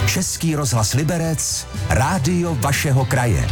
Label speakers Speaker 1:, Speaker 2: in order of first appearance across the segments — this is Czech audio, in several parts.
Speaker 1: Český rozhlas Liberec, rádio vašeho kraje.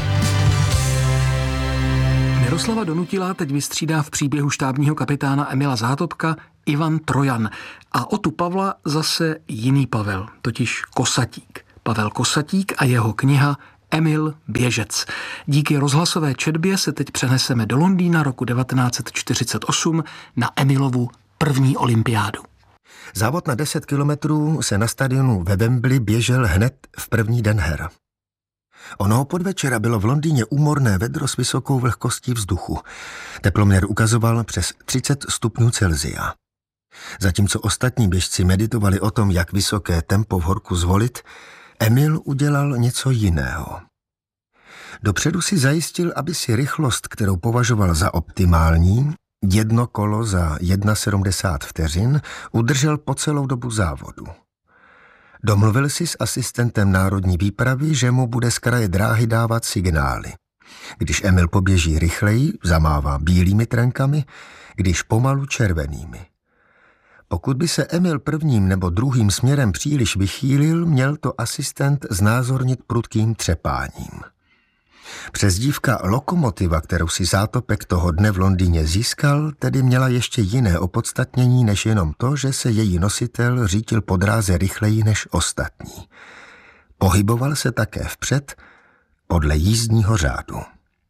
Speaker 2: Miroslava Donutila teď vystřídá v příběhu štábního kapitána Emila Zátopka Ivan Trojan. A o tu Pavla zase jiný Pavel, totiž Kosatík. Pavel Kosatík a jeho kniha Emil Běžec. Díky rozhlasové četbě se teď přeneseme do Londýna roku 1948 na Emilovu první olympiádu.
Speaker 3: Závod na 10 kilometrů se na stadionu ve Wembley běžel hned v první den her. Onoho podvečera bylo v Londýně úmorné vedro s vysokou vlhkostí vzduchu. Teploměr ukazoval přes 30 stupňů Celsia. Zatímco ostatní běžci meditovali o tom, jak vysoké tempo v horku zvolit, Emil udělal něco jiného. Dopředu si zajistil, aby si rychlost, kterou považoval za optimální, 1 kolo za 1,70 vteřin, udržel po celou dobu závodu. Domluvil si s asistentem národní výpravy, že mu bude z kraje dráhy dávat signály. Když Emil poběží rychleji, zamává bílými trenkami, když pomalu červenými. Pokud by se Emil prvním nebo druhým směrem příliš vychýlil, měl to asistent znázornit prudkým třepáním. Přezdívka Lokomotiva, kterou si Zátopek toho dne v Londýně získal, tedy měla ještě jiné opodstatnění než jenom to, že se její nositel řítil po dráze rychleji než ostatní. Pohyboval se také vpřed podle jízdního řádu.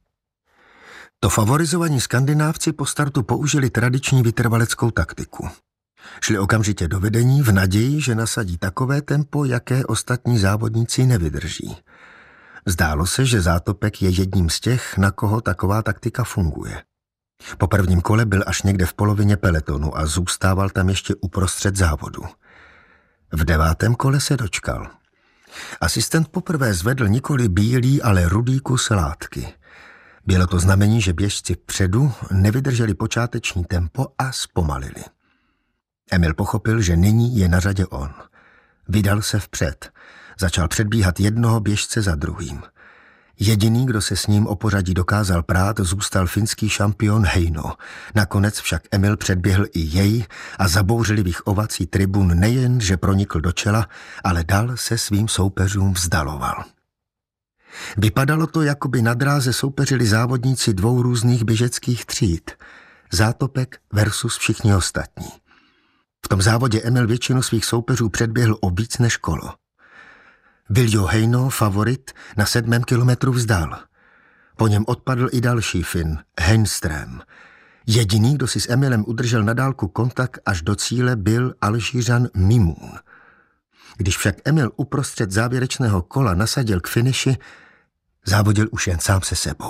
Speaker 3: To favorizovaní Skandinávci po startu použili tradiční vytrvaleckou taktiku. Šli okamžitě do vedení v naději, že nasadí takové tempo, jaké ostatní závodníci nevydrží. Zdálo se, že Zátopek je jedním z těch, na koho taková taktika funguje. Po prvním kole byl až někde v polovině pelotonu a zůstával tam ještě uprostřed závodu. V 9. kole se dočkal. Asistent poprvé zvedl nikoli bílý, ale rudý kus látky. Bylo to znamení, že běžci vpředu nevydrželi počáteční tempo a zpomalili. Emil pochopil, že nyní je na řadě on. Vydal se vpřed. Začal předbíhat jednoho běžce za druhým. Jediný, kdo se s ním o pořadí dokázal prát, zůstal finský šampion Heino. Nakonec však Emil předběhl i jej a zabouřlivých ovací tribun nejen, že pronikl do čela, ale dál se svým soupeřům vzdaloval. Vypadalo to, jako by na dráze soupeřili závodníci 2 různých běžeckých tříd. Zátopek versus všichni ostatní. V tom závodě Emil většinu svých soupeřů předběhl o víc než kolo. Viljo Heino, favorit, na 7. kilometru vzdal. Po něm odpadl i další Fin, Henström. Jediný, kdo si s Emilem udržel na dálku kontakt až do cíle, byl Alžířan Mimoun. Když však Emil uprostřed závěrečného kola nasadil k finiši, závodil už jen sám se sebou.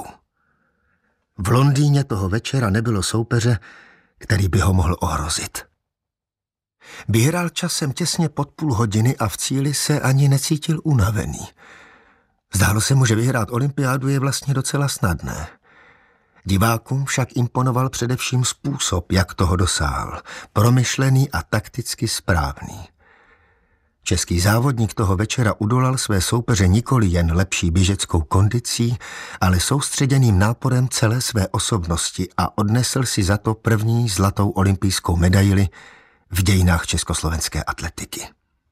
Speaker 3: V Londýně toho večera nebylo soupeře, který by ho mohl ohrozit. Vyhrál časem těsně pod půl hodiny a v cíli se ani necítil unavený. Zdálo se mu, že vyhrát olympiádu je vlastně docela snadné. Divákům však imponoval především způsob, jak toho dosáhl, promyšlený a takticky správný. Český závodník toho večera udolal své soupeře nikoli jen lepší běžeckou kondicí, ale soustředěným náporem celé své osobnosti a odnesl si za to první zlatou olympijskou medaili v dějinách československé atletiky.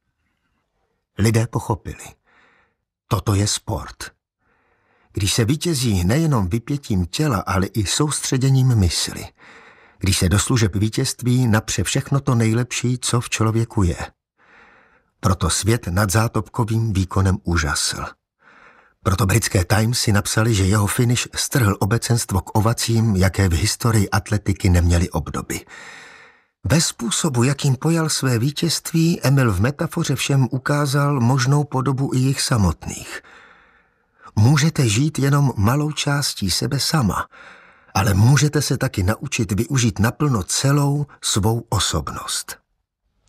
Speaker 3: Lidé pochopili. Toto je sport. Když se vítězí nejenom vypětím těla, ale i soustředěním mysli. Když se do služeb vítězství napře všechno to nejlepší, co v člověku je. Proto svět nad Zátopkovým výkonem úžasl. Proto britské Times si napsali, že jeho finish strhl obecenstvo k ovacím, jaké v historii atletiky neměly obdoby. Ve způsobu, jakým pojal své vítězství, Emil v metafoře všem ukázal možnou podobu i jich samotných. Můžete žít jenom malou částí sebe sama, ale můžete se taky naučit využít naplno celou svou osobnost.